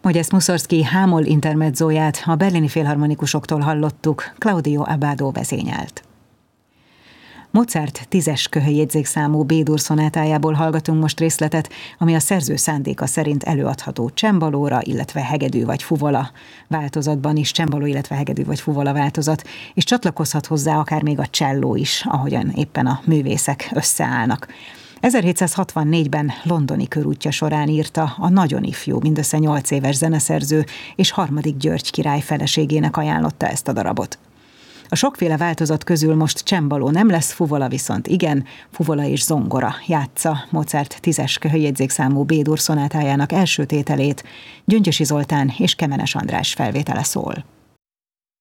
Modest Mussorgsky H-moll intermezzóját a berlini filharmonikusoktól hallottuk, Claudio Abbado vezényelt. Mozart 10-es köhöjjegyzékszámú B-dur szonátájából hallgatunk most részletet, ami a szerző szándéka szerint előadható csembalóra, illetve hegedű vagy fuvola változatban is, csembaló, illetve hegedű vagy fuvola változat, és csatlakozhat hozzá akár még a cselló is, ahogyan éppen a művészek összeállnak. 1764-ben londoni körútja során írta a nagyon ifjú, mindössze 8 éves zeneszerző, és harmadik György király feleségének ajánlotta ezt a darabot. A sokféle változat közül most csembaló nem lesz, fuvola viszont igen, fuvola és zongora játsza Mozart 10-es köhöjjegyzékszámú B-dur szonátájának első tételét, Gyöngyösi Zoltán és Kemenes András felvétele szól.